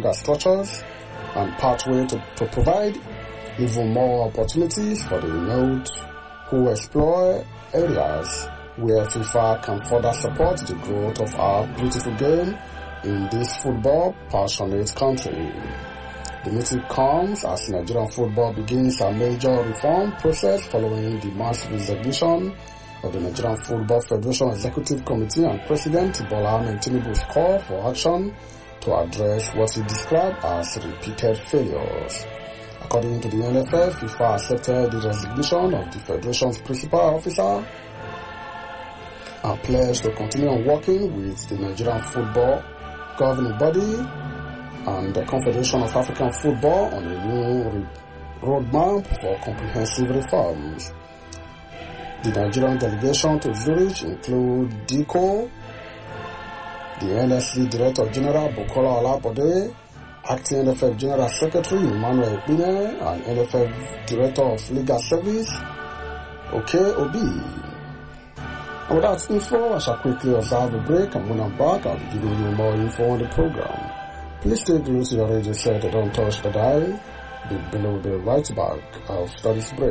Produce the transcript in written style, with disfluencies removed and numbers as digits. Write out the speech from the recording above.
structures and pathway to provide even more opportunities for the youth who explore areas where FIFA can further support the growth of our beautiful game in this football passionate country. The meeting comes as Nigerian football begins a major reform process following the mass resignation of the Nigerian Football Federation Executive Committee and President Bola Ahmed Tinubu's call for action to address what he described as repeated failures. According to the NFF, FIFA accepted the resignation of the Federation's principal officer and pledged to continue working with the Nigerian football governing body and the Confederation of African Football on a new roadmap for comprehensive reforms. The Nigerian delegation to Zurich include DICO, the NSC Director General Bukola Olabode, Acting NFF General Secretary Emmanuel Ekpine, and NFF Director of Legal Service, Oke Obi. And with that info, I shall quickly observe a break, and when I'm back, I'll be giving you more info on the program. Please stay glued to your radio set and don't touch the dial. Big Bill will be right back after this break.